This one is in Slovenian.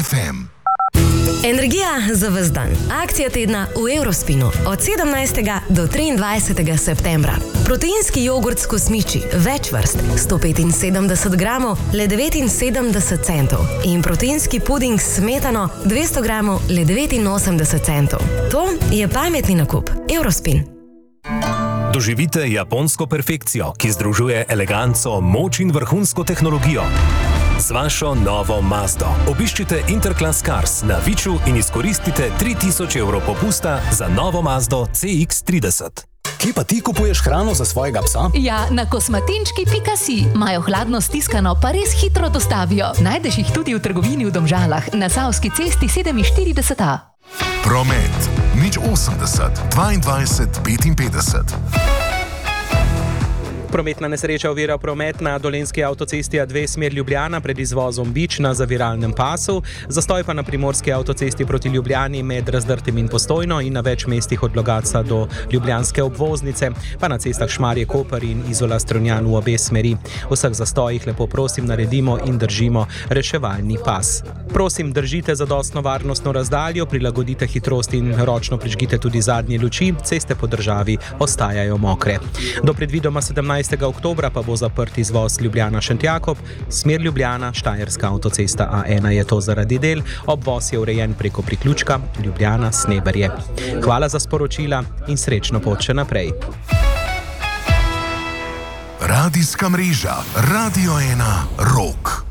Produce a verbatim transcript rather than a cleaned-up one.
ef em. Energija za ves dan. Akcija tedna v Eurospinu od sedemnajstega do triindvajsetega septembra. Proteinski jogurt s kosmiči, več vrst, sto petinsedemdeset gramov, le devetinsedemdeset centov. In proteinski puding s smetano, dvesto gramov, le devetinosemdeset centov. To je pametni nakup. Eurospin. Doživite japonsko perfekcijo, ki združuje eleganco, moč in vrhunsko tehnologijo. Z vašo novo Mazdo obiščite Interclass Cars na Viču in izkoristite tri tisoč evrov popusta za novo Mazdo C X trideset. Kje pa ti kupuješ hrano za svojega psa? Ja, na kosmatinčki pika si. Imajo hladno stiskano, pa res hitro dostavijo. Najdeš jih tudi v trgovini v Domžalah, na Savski cesti sedeminštirideset A. Promet nič osemdeset dvaindvajset petinpetdeset. Prometna nesreča ovira promet na Dolenjski avtocesti A dve smer Ljubljana pred izvozom Bič na zaviralnem pasu, zastoj pa na Primorski avtocesti proti Ljubljani med Razdrtem in Postojno in na več mestih od Logatca do ljubljanske obvoznice, pa na cestah Šmarje-Koper in Izola-Strunjan v obe smeri. V vseh zastojih lepo prosim naredimo in držimo reševalni pas. Prosim, držite zadostno varnostno razdaljo, prilagodite hitrost in ročno prižgite tudi zadnje luči, ceste po državi ostajajo mokre. Do predvidoma sedemnajstega oktobra pa bo zaprt izvoz Ljubljana-Šentjakob, smer Ljubljana, Štajerska avtocesta A ena je to zaradi del, obvoz je urejen preko priključka Ljubljana-Sneberje. Hvala za sporočila in srečno pot še naprej. Radijska mreža Radio ena Rock.